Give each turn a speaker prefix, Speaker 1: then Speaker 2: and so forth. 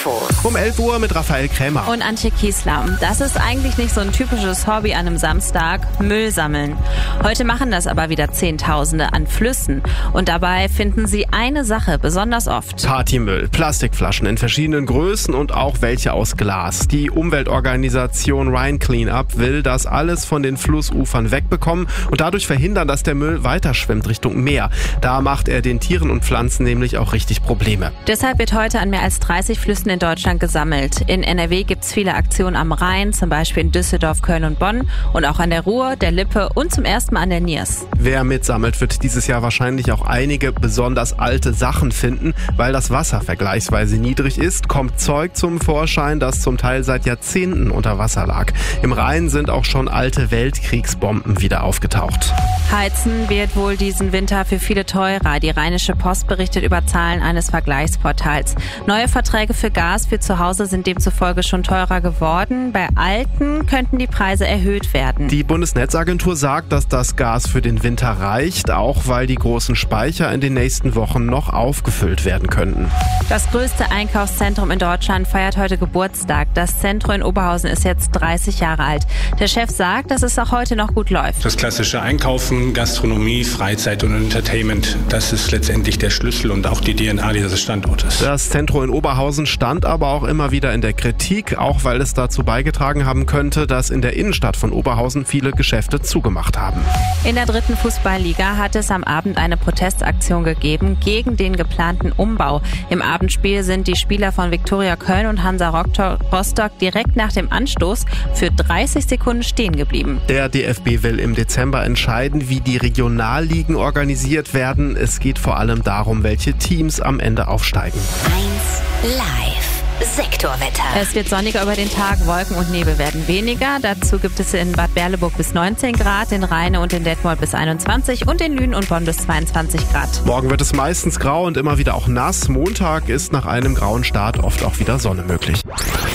Speaker 1: Info.
Speaker 2: Um 11 Uhr mit Raphael Krämer.
Speaker 3: Und Antje Kiesler. Das ist eigentlich nicht so ein typisches Hobby an einem Samstag, Müll sammeln. Heute machen das aber wieder Zehntausende an Flüssen. Und dabei finden sie eine Sache besonders oft.
Speaker 2: Partymüll, Plastikflaschen in verschiedenen Größen und auch welche aus Glas. Die Umweltorganisation Rhine Cleanup will das alles von den Flussufern wegbekommen und dadurch verhindern, dass der Müll weiterschwimmt Richtung Meer. Da macht er den Tieren und Pflanzen nämlich auch richtig Probleme.
Speaker 3: Deshalb wird heute an mehr als 30 Flüssen in Deutschland gesammelt. In NRW gibt es viele Aktionen am Rhein, zum Beispiel in Düsseldorf, Köln und Bonn und auch an der Ruhr, der Lippe und zum ersten Mal an der Niers.
Speaker 2: Wer mitsammelt, wird dieses Jahr wahrscheinlich auch einige besonders alte Sachen finden. Weil das Wasser vergleichsweise niedrig ist, kommt Zeug zum Vorschein, das zum Teil seit Jahrzehnten unter Wasser lag. Im Rhein sind auch schon alte Weltkriegsbomben wieder aufgetaucht.
Speaker 3: Heizen wird wohl diesen Winter für viele teurer. Die Rheinische Post berichtet über Zahlen eines Vergleichsportals. Neue Verträge für Gas für zu Hause sind demzufolge schon teurer geworden. Bei alten könnten die Preise erhöht werden.
Speaker 2: Die Bundesnetzagentur sagt, dass das Gas für den Winter reicht, auch weil die großen Speicher in den nächsten Wochen noch aufgefüllt werden könnten.
Speaker 3: Das größte Einkaufszentrum in Deutschland feiert heute Geburtstag. Das Zentrum in Oberhausen ist jetzt 30 Jahre alt. Der Chef sagt, dass es auch heute noch gut läuft.
Speaker 4: Das klassische Einkaufen, Gastronomie, Freizeit und Entertainment, das ist letztendlich der Schlüssel und auch die DNA dieses Standortes.
Speaker 2: Das Zentrum in Oberhausen stand aber auch immer wieder in der Kritik, auch weil es dazu beigetragen haben könnte, dass in der Innenstadt von Oberhausen viele Geschäfte zugemacht haben.
Speaker 3: In der 3. Fußballliga hat es am Abend eine Protestaktion gegeben gegen den geplanten Umbau. Im Abendspiel sind die Spieler von Viktoria Köln und Hansa Rostock direkt nach dem Anstoß für 30 Sekunden stehen geblieben.
Speaker 2: Der DFB will im Dezember entscheiden, wie die Regionalligen organisiert werden. Es geht vor allem darum, welche Teams am Ende aufsteigen.
Speaker 1: 1 Live. Sektorwetter.
Speaker 3: Es wird sonniger über den Tag, Wolken und Nebel werden weniger. Dazu gibt es in Bad Berleburg bis 19 Grad, in Rheine und in Detmold bis 21 und in Lünen und Bonn bis 22 Grad.
Speaker 2: Morgen wird es meistens grau und immer wieder auch nass. Montag ist nach einem grauen Start oft auch wieder Sonne möglich.